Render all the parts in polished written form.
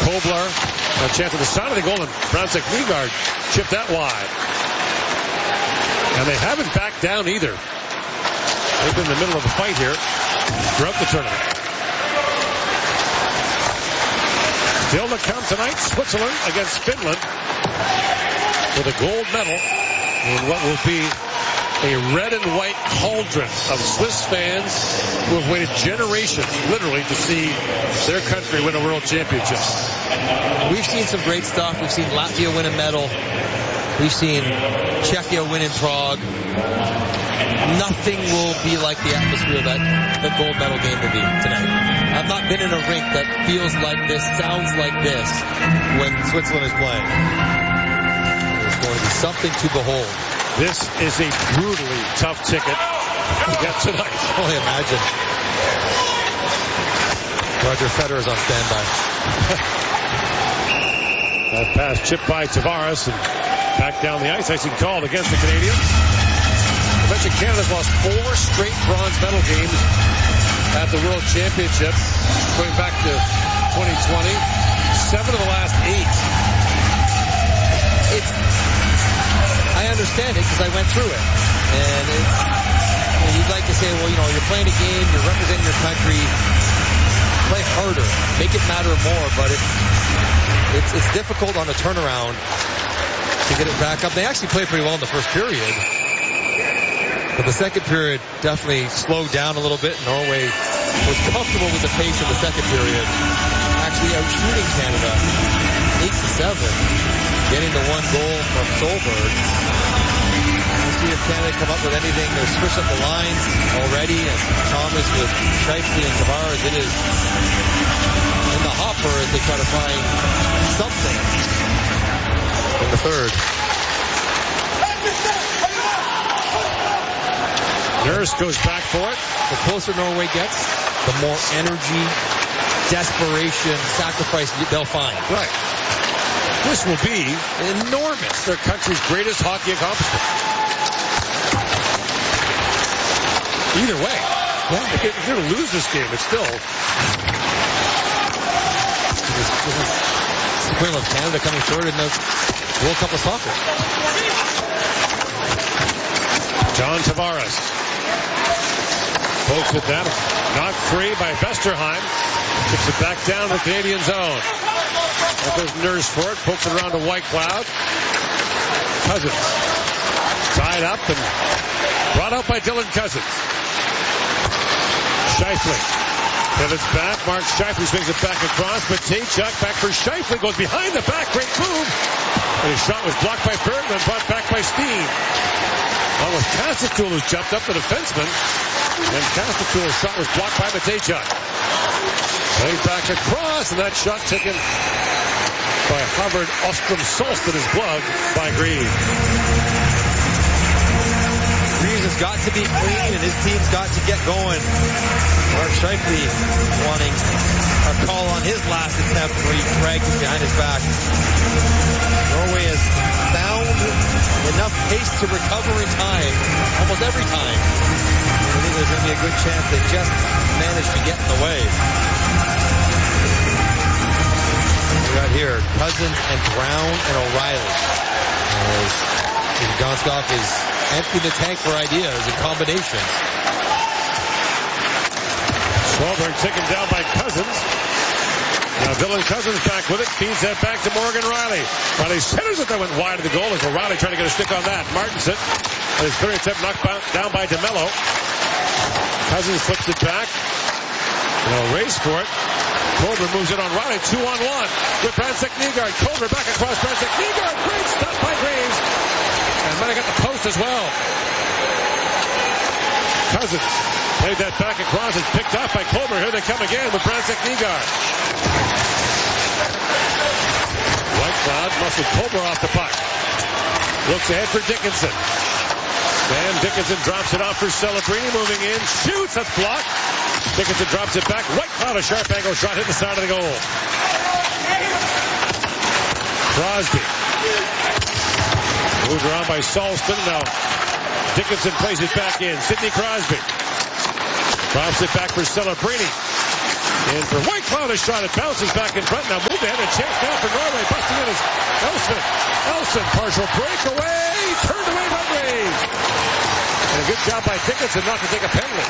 Koblar, a chance at the side of the goal, and Brandsic Nygaard chipped that wide. And they haven't backed down either. They've been in the middle of a fight here throughout the tournament. Still to come tonight, Switzerland against Finland for the gold medal in what will be a red and white cauldron of Swiss fans who have waited generations, literally, to see their country win a world championship. We've seen some great stuff. We've seen Latvia win a medal. We've seen Czechia win in Prague. Nothing will be like the atmosphere that the gold medal game will be tonight. I've not been in a rink that feels like this, sounds like this when Switzerland is playing. It's going to be something to behold. This is a brutally tough ticket to get tonight. Only imagine. Roger Federer is on standby. That pass chipped by Tavares and back down the ice. Icing called against the Canadians. I mentioned Canada's lost 4 straight bronze medal games at the World Championship going back to 2020. 7 of the last 8. I understand it because I went through it. And you'd like to say, well, you're playing a game, you're representing your country, play harder, make it matter more, but it's difficult on the turnaround to get it back up. They actually played pretty well in the first period, but the second period definitely slowed down a little bit. Norway was comfortable with the pace of the second period, actually outshooting Canada 8-7. Getting the 1 goal from Solberg. We'll see if Canada come up with anything. They're switched up the lines already, and Thomas with Scheifele and Tavares. It is in the hopper as they try to find something in the third. Nurse goes back for it. The closer Norway gets, the more energy, desperation, sacrifice they'll find. Right. This will be enormous. Their country's greatest hockey accomplishment. Either way. Yeah. If they're going to lose this game, it's still... This is the equivalent of Canada coming third in the World Cup of Soccer. John Tavares. Pokes it down. Knocked free by Vesterheim. Kicks it back down to the Canadian zone. There goes Nurse for it. Pokes it around to Whitecloud. Cousins. Tied up and brought out by Dylan Cousins. Scheifele. Pivots back. Mark Scheifele swings it back across. Matejchuk back for Scheifele. Goes behind the back. Great move. And his shot was blocked by Bergman. Brought back by Steen. Well, with Castatul who's jumped up the defenseman. And Castatul's shot was blocked by Matejchuk. Played back across, and that shot taken by Hubbard Ostrom Solst in his glove by Greaves. Greaves has got to be clean, and his team's got to get going. Mark Scheifele wanting a call on his last attempt where he dragged it behind his back. Norway has found enough pace to recover in time, almost every time. I think there's going to be a good chance they just managed to get in the way. We got here Cousins and Brown and O'Reilly. As Donskov is emptying the tank for ideas and combinations. Solberg taken down by Cousins. Now Dylan Cousins back with it. Feeds that back to Morgan Riley. Riley centers it. That went wide of the goal. As O'Reilly trying to get a stick on that. Martinson. His third attempt knocked down by DeMello. Cousins flips it back. They'll race for it. Koblar moves it on Riley. 2-on-1 with Brandsic Nygaard. Koblar back across Brandsic Nygaard. Great stop by Graves. And might have got the post as well. Cousins played that back across. It's picked off by Koblar. Here they come again with Brandsic Nygaard. Whitecloud muscled Koblar off the puck. Looks ahead for Dickinson. And Dickinson drops it off for Celebrini. Moving in. Shoots. That's blocked. Dickinson drops it back. Whitecloud, a sharp angle shot, hit the side of the goal. Crosby. Moved around by Salston. Now Dickinson plays it back in. Sidney Crosby. Drops it back for Celebrini. In for White Cloud, a shot. It bounces back in front. Now moved ahead. A chance now for Norway. Busting in is Elson. Elson, partial breakaway. Turned away by Graves. And a good job by Dickinson not to take a penalty.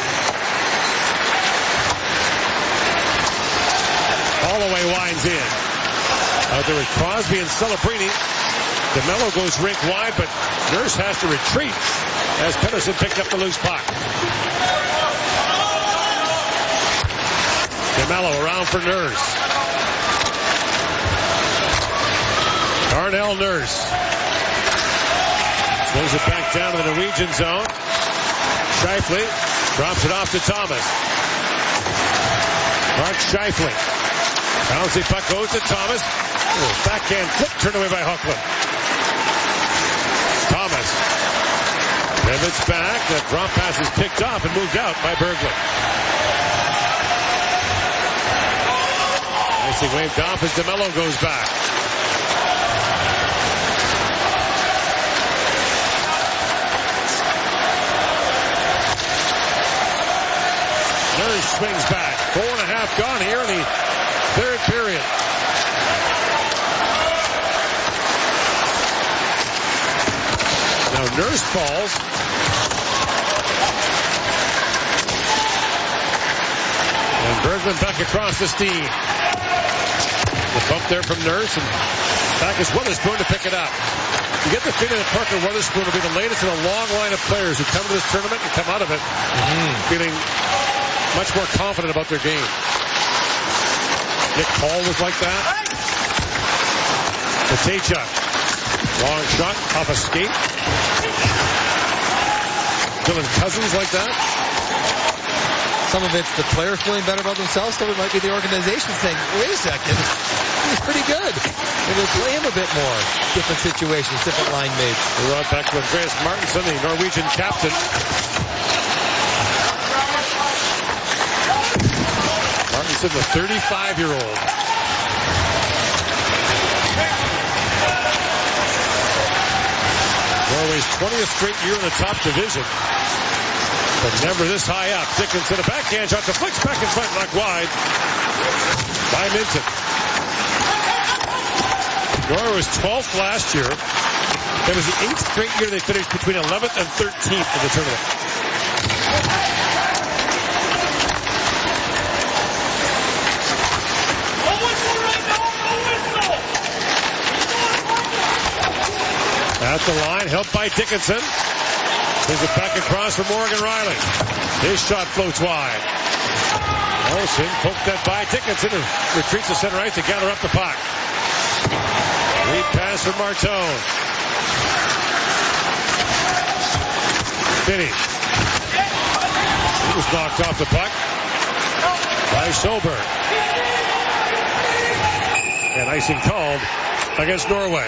Holloway winds in. Out there with Crosby and Celebrini. DeMello goes rink wide, but Nurse has to retreat as Pettersson picked up the loose puck. DeMello around for Nurse. Darnell Nurse. Throws it back down to the Norwegian zone. Scheifele drops it off to Thomas. Mark Scheifele. Bouncy puck goes to Thomas. Backhand flip turned away by Hoechlin. Thomas pivots back. The drop pass is picked off and moved out by Berglund. Nicely waved off as DeMello goes back. Nurse swings back. 4.5 gone here in the third period. Now Nurse falls. And Berglund back across the Steen. The bump there from Nurse, and back is Witherspoon to pick it up. You get the feeling that Parker Witherspoon will be the latest in a long line of players who come to this tournament and come out of it feeling much more confident about their game. Nick Paul was like that. Matejchuk. Long shot off a skate. Dylan Cousins like that. Some of it's the players feeling better about themselves. Some of it might be the organization saying, wait a second, he's pretty good. And we'll play him a bit more. Different situations, different line mates. We're on back to Andreas Martinson, the Norwegian captain. Martinson, the 35-year-old. Norway's 20th straight year in the top division. But never this high up. Dickinson, a backhand shot to flicks back in front, knocked wide by Minton. Norway was 12th last year. It was the 8th straight year they finished between 11th and 13th in the tournament. At the line, helped by Dickinson. Brings it back across for Morgan Riley. His shot floats wide. Olsen poked that by Dickinson and retreats to center ice to gather up the puck. Lead pass for Martone. Finney. He was knocked off the puck by Solberg. And icing called against Norway.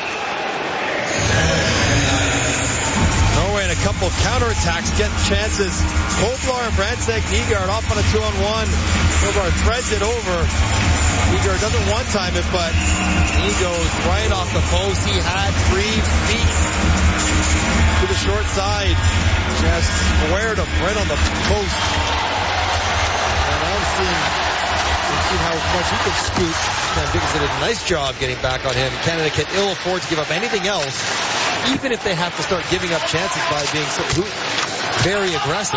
Norway in a couple of counterattacks get chances. Koblar and Brandstad Nygaard off on a 2-on-1. Koblar threads it over. Nygaard doesn't one-time it, but he goes right off the post. He had 3 feet to the short side. Just squared him right on the post. And I'm seeing how much he can scoot. Sam Dickinson did a nice job getting back on him. Canada can ill afford to give up anything else, even if they have to start giving up chances by being so very aggressive.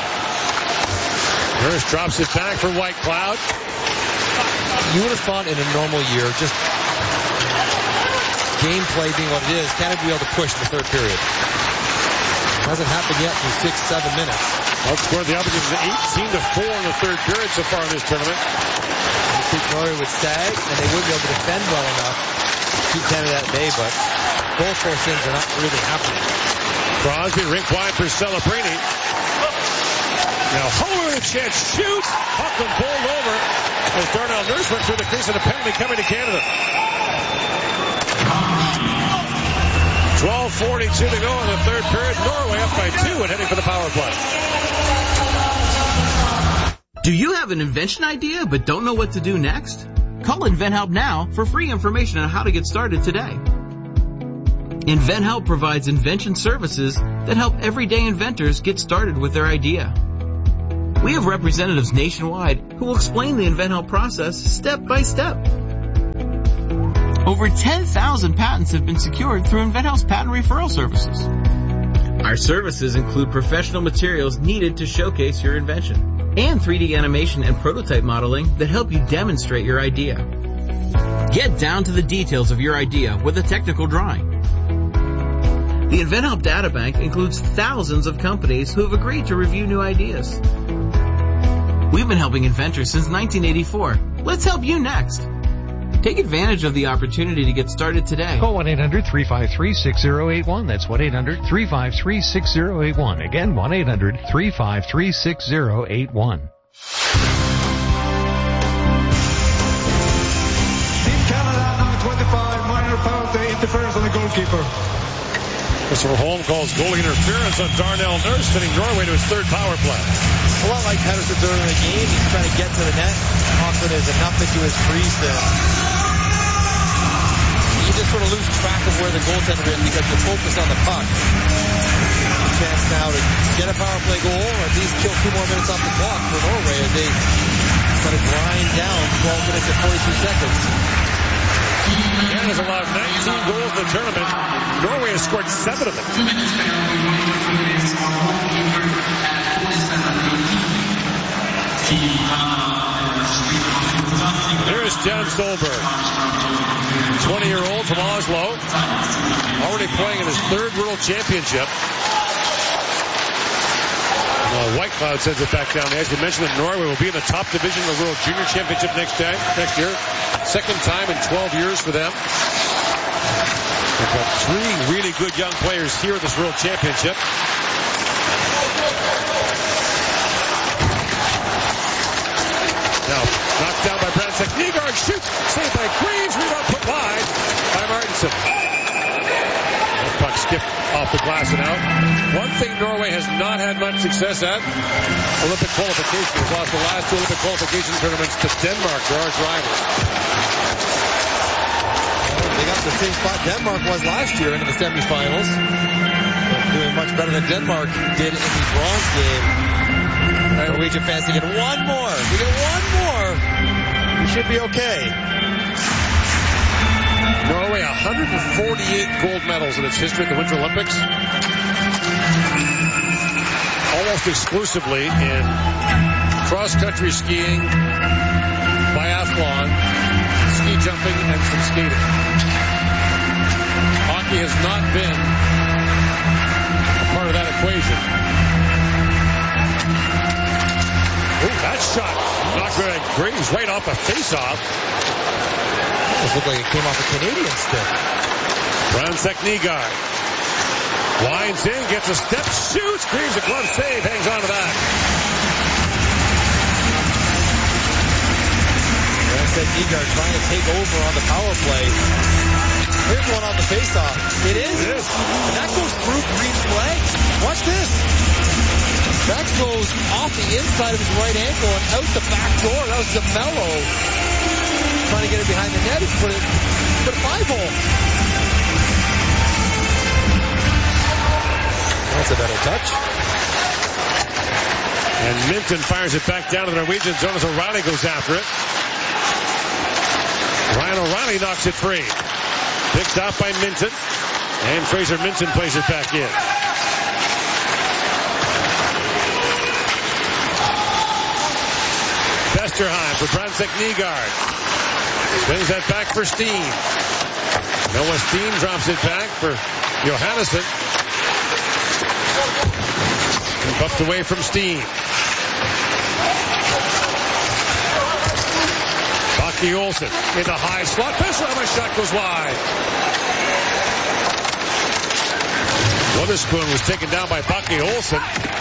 Nurse drops it back for White Cloud. You would have thought in a normal year, just gameplay being what it is, Canada will be able to push in the third period. It hasn't happened yet for 6-7 minutes. Outscored the opposition 18-4 in the third period so far in this tournament. I think Norway would sag, and they wouldn't be able to defend well enough to keep Canada at bay, but both those things are not really happening. Crosby rink wide for Celebrini. Now Holloway with a chance, shoots. Hoechlin bowled over as Darnell Nurse went through the crease and a penalty coming to Canada. 12:42 to go in the third period. Norway up by 2 and heading for the power play. Do you have an invention idea but don't know what to do next? Call InventHelp now for free information on how to get started today. InventHelp provides invention services that help everyday inventors get started with their idea. We have representatives nationwide who will explain the InventHelp process step by step. Over 10,000 patents have been secured through InventHelp's patent referral services. Our services include professional materials needed to showcase your invention and 3D animation and prototype modeling that help you demonstrate your idea. Get down to the details of your idea with a technical drawing. The InventHelp Databank includes thousands of companies who have agreed to review new ideas. We've been helping inventors since 1984. Let's help you next. Take advantage of the opportunity to get started today. Call 1-800-353-6081. That's 1-800-353-6081. Again, 1-800-353-6081. Team Canada, number 25, minor penalty, interference on the goalkeeper. Christopher Holm calls goalie interference on Darnell Nurse, sending Norway to his third power play. A lot like Pettersson's earlier in the game. He's trying to get to the net. Hoffman is enough into his crease that you just sort of lose track of where the goaltender is because you focus on the puck. Chance now to get a power play goal or at least kill 2 more minutes off the clock for Norway as they kind of grind down 12 minutes and 42 seconds. Canada's allowed 19 goals in the tournament. Norway has scored 7 of them. Here's Jan Stolberg, 20-year-old from Oslo, already playing in his 3rd World Championship. Whitecloud sends it back down. As you mentioned, that Norway will be in the top division of the World Junior Championship next year. 2nd time in 12 years for them. They've got 3 really good young players here at this World Championship. Now, knocked down by Brandsek. Nygaard shoots. Saved by Greaves. Rebound put wide by Martinson. That puck skipped off the glass and out. One thing Norway has not had much success at, Olympic qualification. They've lost the last 2 Olympic qualification tournaments to Denmark, their arch rivals. They got the same spot Denmark was last year into the semifinals. Doing much better than Denmark did in the bronze game. Norwegian fans thinking, one more. We get one more. We should be okay. Norway, 148 gold medals in its history at the Winter Olympics. Almost exclusively in cross-country skiing, biathlon, ski jumping, and some skating. Hockey has not been a part of that equation. Ooh, that shot knocked Graves right off a face-off. Almost looked like it came off a Canadian stick. Brandsek Nygaard winds in, gets a step, shoots. Graves a glove save, hangs on to that. Brandsek Nygaard trying to take over on the power play. Here's one on the face-off. It is. And that goes through Green's leg. Watch this. That goes off the inside of his right ankle and out the back door. That was DeMello trying to get it behind the net and put it 5-hole. That's a better touch. And Minton fires it back down to the Norwegian zone as O'Reilly goes after it. Ryan O'Reilly knocks it free. Picked off by Minton. And Fraser Minton plays it back in. Vesterheim for Brandsek Nygaard. Spins that back for Steen. Noah Steen drops it back for Johannesson. And bumped away from Steen. Baki Olsen in the high slot. Vesterheim, shot goes wide. Witherspoon was taken down by Baki Olsen.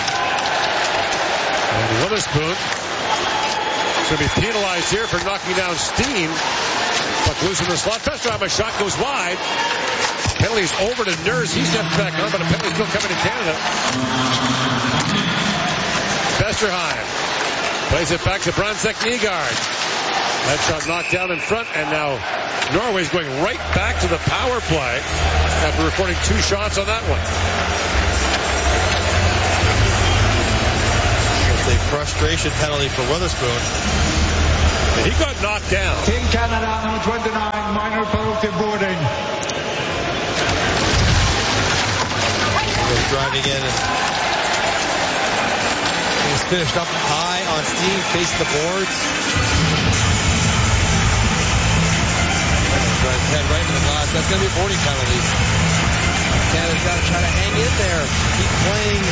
And Witherspoon going to be penalized here for knocking down Steen. Puck loose in the slot. Vesterheim, a shot goes wide. Penalty's over to Nurse. He steps back on, but a penalty still coming to Canada. Vesterheim plays it back to Brandsek Nygaard. That shot knocked down in front, and now Norway's going right back to the power play after recording 2 shots on that one. frustration penalty for Witherspoon. And he got knocked down. Team Canada, number 29, minor penalty boarding. He was driving in and he's finished up high on Steen, facing the boards. Drives head right into the glass. That's going to be a boarding penalty. Canada's got to try to hang in there, keep playing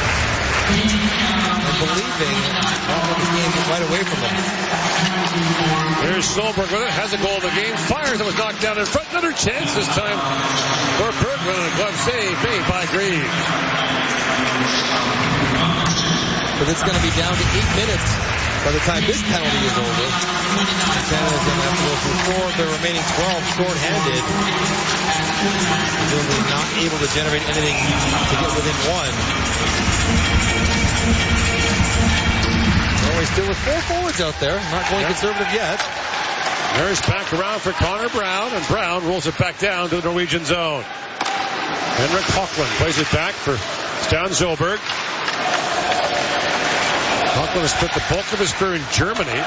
and believing, not let the game get right away from them. Here's Solberg with it, has a goal in the game, fires, and was knocked down in front. Another chance this time for Bergman, and a glove save made by Greaves. But it's going to be down to 8 minutes by the time this penalty is over. Canada's going to have to go through 4 of their remaining 12 short-handed. Presumably not able to generate anything to get within 1. Norway still with 4 forwards out there. Not going conservative yet. There's back around for Connor Brown, and Brown rolls it back down to the Norwegian zone. Henrik Hockland plays it back for Stan Solberg. Hockland has spent the bulk of his career in Germany.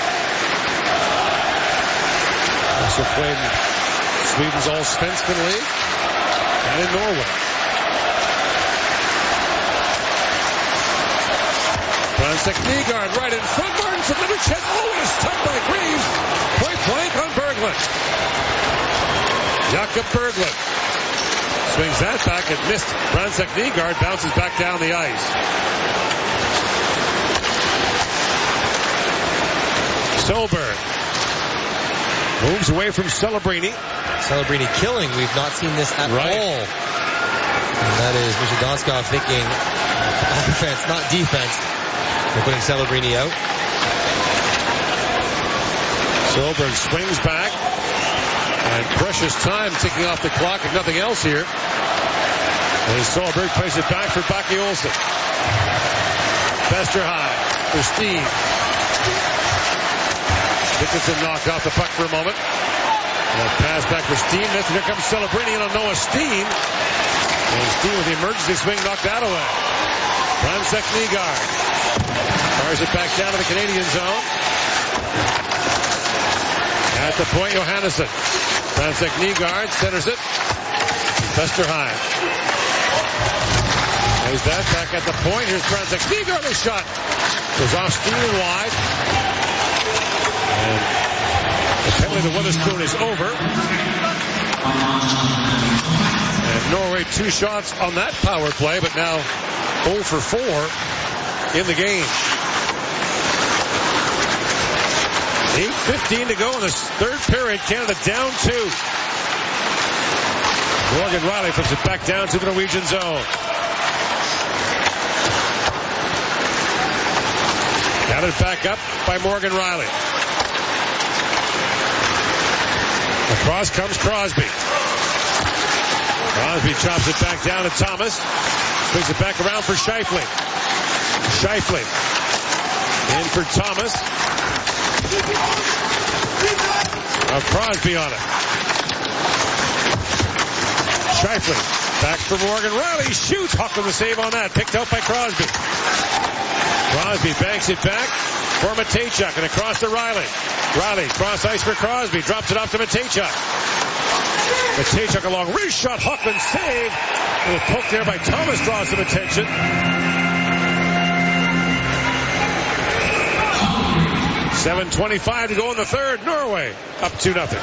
Also played in Sweden's Allsvenskan League and in Norway. Brandstad Nygaard right in front. Martin from the chest. Oh, and it's tugged by Greaves. Point blank on Berglund. Jakob Berglund swings that back and missed. Brandstad Nygaard bounces back down the ice. Solberg moves away from Celebrini. Celebrini killing. We've not seen this at all. And that is Misha Donskov thinking offense, not defense. They're putting Celebrini out. Solberg swings back. And precious time ticking off the clock, if nothing else here. And Solberg plays it back for Baki Olsen. Vesterheim for Steve. Dickinson knocked off the puck for a moment. And a pass back for Steen. Here comes Celebrini on Noah Steen. And Steen with the emergency swing knocked that away. Brandstad Nygaard fires it back down to the Canadian zone. At the point, Johannesson. Brandstad Nygaard centers it. Vesterheim. Plays that back at the point. Here's Brandstad Nygaard. A shot goes off Steen and wide. And the penalty to Witherspoon is over. And Norway 2 shots on that power play, but now 0 for 4 in the game. 8:15 to go in the third period. Canada down 2. Morgan Rielly puts it back down to the Norwegian zone. Got it back up by Morgan Rielly. Across comes Crosby. Crosby chops it back down to Thomas. Brings it back around for Scheifele. Scheifele. In for Thomas. Now Crosby on it. Scheifele. Back for Morgan Rielly. Shoots. Hockland the save on that. Picked out by Crosby. Crosby banks it back for Matejchuk and across to Rielly. Rielly cross ice for Crosby. Drops it off to Matejchuk. Matejchuk along. Wrist shot. Hockland save. A little poke there by Thomas draws some attention. $7:25 to go in the third. Norway up 2-0.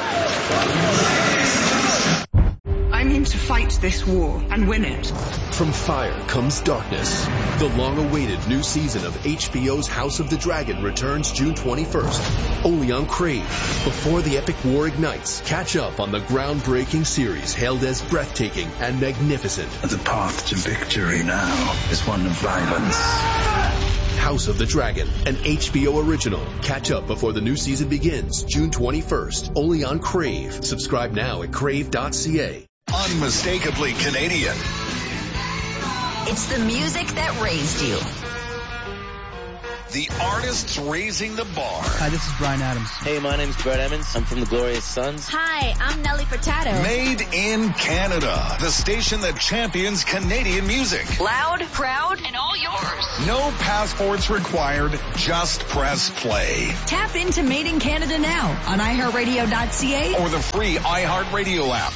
I'm in to fight this war and win it. From fire comes darkness. The long-awaited new season of HBO's House of the Dragon returns June 21st, only on Crave. Before the epic war ignites, catch up on the groundbreaking series hailed as breathtaking and magnificent. The path to victory now is one of violence. House of the Dragon, an HBO original. Catch up before the new season begins, June 21st, only on Crave. Subscribe now at crave.ca. Unmistakably Canadian. It's the music that raised you. the artists raising the bar. Hi, this is Bryan Adams. Hey, my name's Brett Emmons. I'm from the Glorious Sons. Hi, I'm Nelly Furtado. Made in Canada, the station that champions Canadian music. Loud, proud, and all yours. No passports required, just press play. Tap into Made in Canada now on iHeartRadio.ca or the free iHeartRadio app.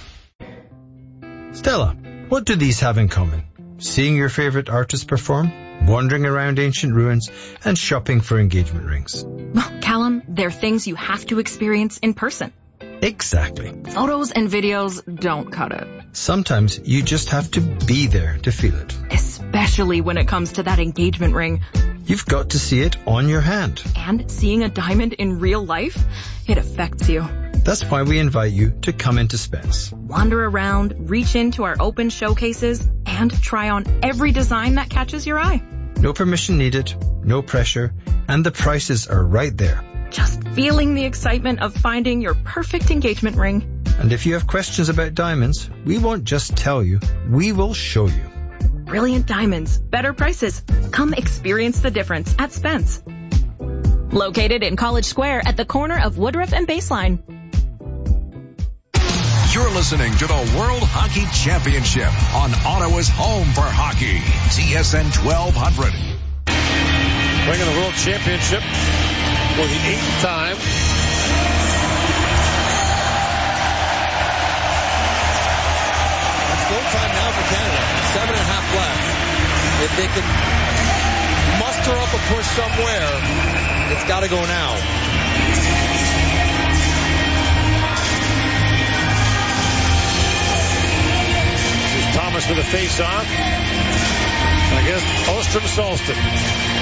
Stella, what do these have in common? Seeing your favorite artist perform, wandering around ancient ruins, and shopping for engagement rings. Well, Callum, they're things you have to experience in person. Exactly. Photos and videos don't cut it. Sometimes you just have to be there to feel it. Especially when it comes to that engagement ring. You've got to see it on your hand. And seeing a diamond in real life, it affects you. That's why we invite you to come into Spence. Wander around, reach into our open showcases, and try on every design that catches your eye. No permission needed, no pressure, and the prices are right there. Just feeling the excitement of finding your perfect engagement ring. And if you have questions about diamonds, we won't just tell you, we will show you. Brilliant diamonds, better prices. Come experience the difference at Spence. Located in College Square at the corner of Woodruff and Baseline. You're listening to the World Hockey Championship on Ottawa's home for hockey, TSN 1200. Bringing the World Championship for the 8th time. It's goal time now for Canada. 7.5 left. If they can muster up a push somewhere, it's got to go now. Thomas with a face-off against Ostrom Solston.